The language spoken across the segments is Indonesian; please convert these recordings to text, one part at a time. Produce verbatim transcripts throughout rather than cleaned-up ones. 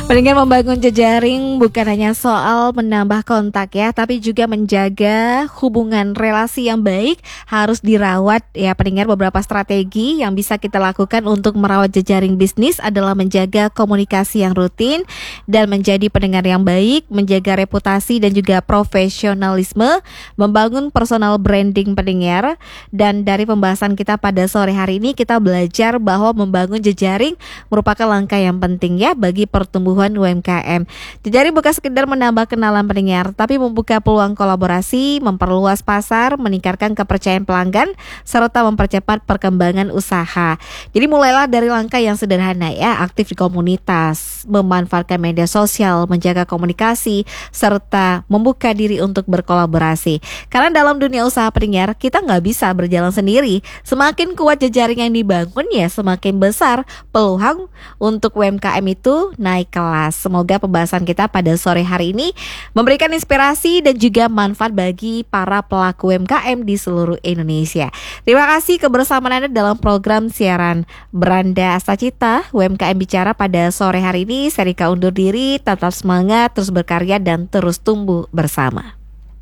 Pendengar, membangun jejaring bukan hanya soal menambah kontak ya, tapi juga menjaga hubungan relasi yang baik harus dirawat ya pendengar. Beberapa strategi yang bisa kita lakukan untuk merawat jejaring bisnis adalah menjaga komunikasi yang rutin dan menjadi pendengar yang baik, menjaga reputasi dan juga profesionalisme, membangun personal branding pendengar. Dan dari pembahasan kita pada sore hari ini, kita belajar bahwa membangun jejaring merupakan langkah yang penting ya bagi pertumbuhan U M K M. Jejaring bukan sekedar menambah kenalan pendengar, tapi membuka peluang kolaborasi, memperluas pasar, meningkatkan kepercayaan pelanggan, serta mempercepat perkembangan usaha. Jadi mulailah dari langkah yang sederhana ya, aktif di komunitas, memanfaatkan media sosial, menjaga komunikasi, serta membuka diri untuk berkolaborasi. Karena dalam dunia usaha pendengar, kita nggak bisa berjalan sendiri. Semakin kuat jejaring yang dibangun ya, semakin besar peluang untuk U M K M itu naik kelas. Semoga pembahasan kita pada sore hari ini memberikan inspirasi dan juga manfaat bagi para pelaku U M K M di seluruh Indonesia. Terima kasih kebersamaan Anda dalam program siaran Beranda Astacita U M K M Bicara pada sore hari ini. Saya Rika undur diri, tetap semangat, terus berkarya dan terus tumbuh bersama.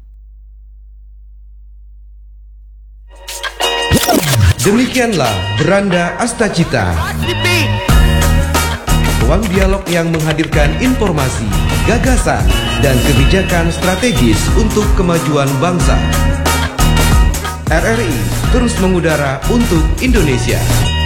Demikianlah Beranda Astacita, ruang dialog yang menghadirkan informasi, gagasan, dan kebijakan strategis untuk kemajuan bangsa. R R I terus mengudara untuk Indonesia.